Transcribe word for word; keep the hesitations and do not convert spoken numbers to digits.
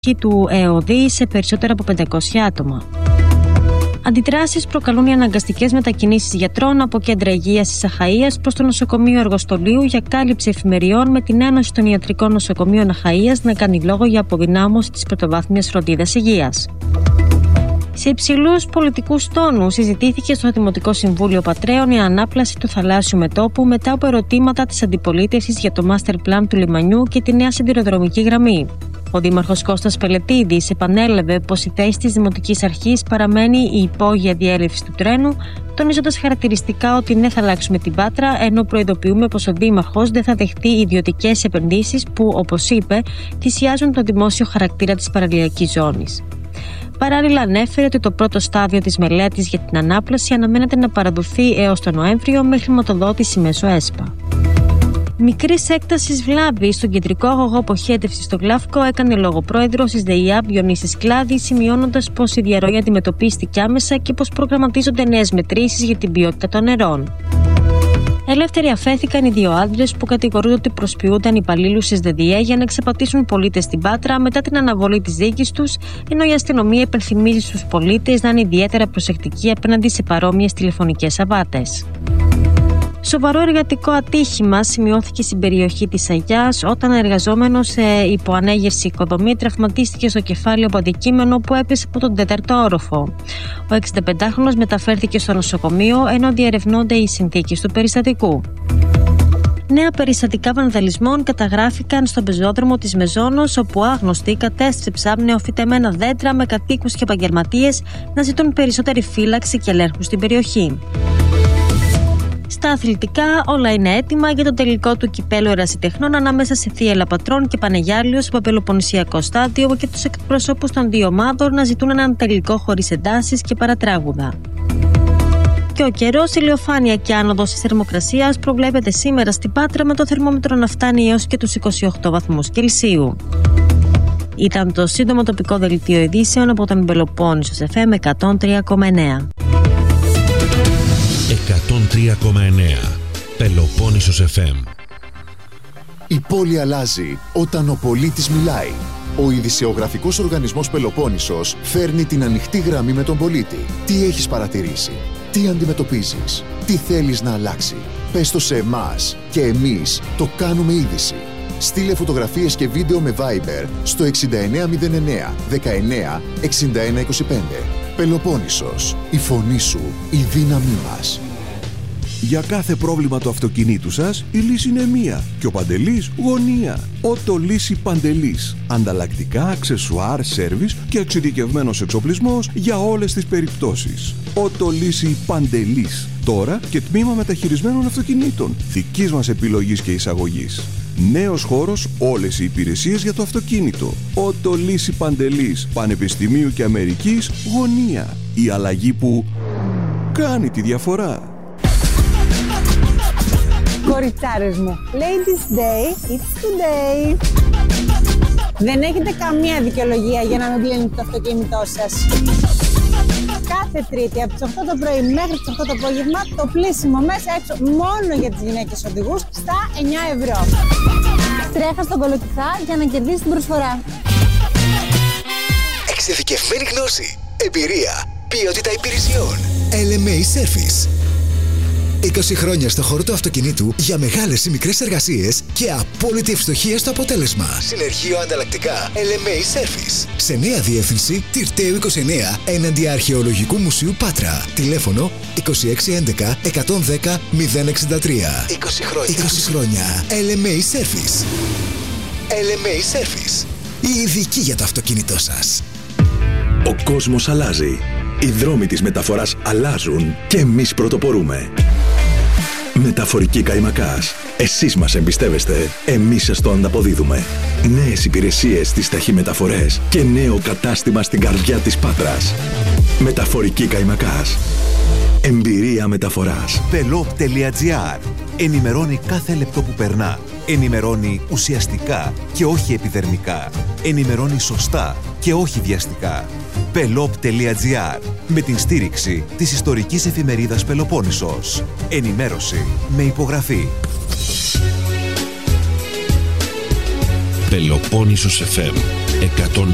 του ΕΟΔΗ σε περισσότερα από πεντακόσια άτομα. Αντιδράσεις προκαλούν οι αναγκαστικές μετακινήσεις γιατρών από κέντρα υγείας της Αχαΐας προς το νοσοκομείο Αργοστολίου για κάλυψη εφημεριών, με την Ένωση των Ιατρικών Νοσοκομείων Αχαΐας να κάνει λόγο για αποδυνάμωση της πρωτοβάθμιας φροντίδας υγείας. Σε υψηλούς πολιτικούς τόνους συζητήθηκε στο Δημοτικό Συμβούλιο Πατρέων η ανάπλαση του θαλάσσιου μετώπου μετά από ερωτήματα της αντιπολίτευσης για το Master Plan του λιμανιού και τη νέα σιδηροδρομική γραμμή. Ο Δήμαρχος Κώστας Πελετίδης επανέλαβε πως η θέση της Δημοτικής Αρχής παραμένει η υπόγεια διέλευση του τρένου, τονίζοντας χαρακτηριστικά ότι δεν θα αλλάξουμε την Πάτρα, ενώ προειδοποιούμε πως ο Δήμαρχος δεν θα δεχτεί ιδιωτικές επενδύσεις που, όπως είπε, θυσιάζουν τον δημόσιο χαρακτήρα της παραλιακής ζώνης. Παράλληλα, ανέφερε ότι το πρώτο στάδιο της μελέτης για την ανάπλαση αναμένεται να παραδοθεί έως τον Νοέμβριο με χρηματοδότηση μέσω ΕΣΠΑ. Μικρής έκτασης βλάβη στον κεντρικό αγωγό αποχέτευσης στο Γλαύκο έκανε λόγο πρόεδρος της ΔΕΙΑΠ Διονύσης Κλάδη, σημειώνοντας πως η διαρροή αντιμετωπίστηκε άμεσα και πως προγραμματίζονται νέες μετρήσεις για την ποιότητα των νερών. Ελεύθεροι αφέθηκαν οι δύο άντρες που κατηγορούνται ότι προσποιούνταν υπαλλήλους της ΔΔΕ για να εξαπατήσουν πολίτες στην Πάτρα μετά την αναβολή της δίκης τους, ενώ η αστυνομία υπενθυμίζει στους πολίτες να είναι ιδιαίτερα προσεκτικοί απέναντι σε παρόμοιες τηλεφωνικές απάτες. Σοβαρό εργατικό ατύχημα σημειώθηκε στην περιοχή της Αγιάς όταν εργαζόμενος σε υποανέγερση οικοδομή τραυματίστηκε στο κεφάλι από αντικείμενο που έπεσε από τον τέταρτο όροφο. Ο εξηνταπεντάχρονος μεταφέρθηκε στο νοσοκομείο ενώ διερευνώνται οι συνθήκες του περιστατικού. Νέα περιστατικά βανδαλισμών καταγράφηκαν στον πεζόδρομο της Μεζόνος, όπου άγνωστοι κατέστρεψαν νεοφυτεμένα δέντρα με κατοίκους και επαγγελματίες να ζητούν περισσότερη φύλαξη και ελέγχου στην περιοχή. Στα αθλητικά, όλα είναι έτοιμα για το τελικό του κυπέλλου ερασιτεχνών ανάμεσα σε Θίελα Πατρών και Πανεγιάλιος στο Παπελοποννησιακό στάδιο, και τους εκπροσώπους των δύο ομάδων να ζητούν έναν τελικό χωρίς εντάσεις και παρατράγουδα. Και ο καιρός, ηλιοφάνεια και άνοδος της θερμοκρασίας προβλέπεται σήμερα στην Πάτρα, με το θερμόμετρο να φτάνει έως και τους είκοσι οκτώ βαθμούς Κελσίου. Ήταν το σύντομο τοπικό δελτίο ειδήσεων από τον Πελοπόννησος εφ εμ εκατόν τρία κόμμα εννέα. εκατόν τρία κόμμα εννέα Πελοπόννησος εφ εμ. Η πόλη αλλάζει όταν ο πολίτης μιλάει. Ο ειδησεογραφικός οργανισμός Πελοπόννησος φέρνει την ανοιχτή γραμμή με τον πολίτη. Τι έχεις παρατηρήσει, τι αντιμετωπίζεις, τι θέλεις να αλλάξει. Πες το σε εμάς και εμείς το κάνουμε είδηση. Στείλε φωτογραφίες και βίντεο με Viber στο εξήντα εννέα μηδέν εννέα δεκαεννέα εξήντα ένα είκοσι πέντε. Πελοπόννησος, η φωνή σου, η δύναμή μας. Για κάθε πρόβλημα του αυτοκινήτου σας, η λύση είναι μία και ο Παντελής γωνία. Ότο Λύση Παντελής. Ανταλλακτικά, αξεσουάρ, σέρβις και εξειδικευμένος εξοπλισμός για όλες τις περιπτώσεις. Ότο Λύση Παντελής. Τώρα και τμήμα μεταχειρισμένων αυτοκινήτων. Δικής μας επιλογής και εισαγωγής. Νέος χώρος, όλες οι υπηρεσίες για το αυτοκίνητο. Ότο Λύση Παντελής. Πανεπιστημίου και Αμερικής γωνία. Η αλλαγή που κάνει τη διαφορά. Κοριτσάρες μου, Ladies Day, it's today. Δεν έχετε καμία δικαιολογία για να μην πλύνετε το αυτοκίνητό σας. Κάθε Τρίτη από τις οκτώ το πρωί μέχρι τις οκτώ το απόγευμα το πλύσιμο μέσα έξω μόνο για τις γυναίκες οδηγούς στα εννιά ευρώ. Τρέχα στον Κολοκυθά για να κερδίσεις την προσφορά. Εξειδικευμένη γνώση, εμπειρία, ποιότητα υπηρεσιών. ελ εμ έι Service. είκοσι χρόνια στο χώρο του αυτοκινήτου για μεγάλες ή μικρές εργασίες και απόλυτη ευστοχία στο αποτέλεσμα. Συνεργείο ανταλλακτικά ελ εμ έι Service. Σε νέα διεύθυνση Τυρταίου είκοσι εννέα έναντι Αρχαιολογικού Μουσείου Πάτρα. Τηλέφωνο είκοσι έξι έντεκα εκατόν δέκα μηδέν εξήντα τρία. είκοσι χρόνια. είκοσι χρόνια. ελ εμ έι Service. ελ εμ έι Service. Η ειδική για το αυτοκίνητό σας. Ο κόσμος αλλάζει. Οι δρόμοι της μεταφοράς αλλάζουν και εμείς πρωτοπορούμε. Μεταφορική Καϊμακάς. Εσείς μας εμπιστεύεστε, εμείς σας το ανταποδίδουμε. Νέες υπηρεσίες στις ταχυμεταφορές και νέο κατάστημα στην καρδιά της Πάτρας. Μεταφορική Καϊμακάς. Εμπειρία μεταφοράς. Πελόπ τελεία τζι άρ. Ενημερώνει κάθε λεπτό που περνά. Ενημερώνει ουσιαστικά και όχι επιδερμικά. Ενημερώνει σωστά και όχι βιαστικά. Πελόπ τελεία τζι άρ. Με την στήριξη της ιστορικής εφημερίδας Πελοπόννησος. Ενημέρωση με υπογραφή. Πελοπόννησος εφ εμ εκατόν